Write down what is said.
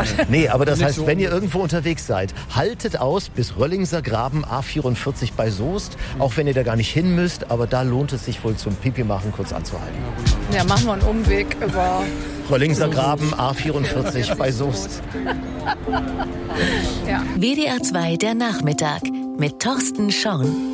Nee, aber das heißt, wenn ihr irgendwo unterwegs seid, haltet aus bis Röllingser Graben A44 bei Soest, auch wenn ihr da gar nicht hin müsst, aber da lohnt es sich wohl zum Pipi machen kurz anzuhalten. Ja, machen wir einen Umweg über Röllingser Graben A44 bei Soest. Ja. WDR 2 der Nachmittag mit Thorsten Schorn.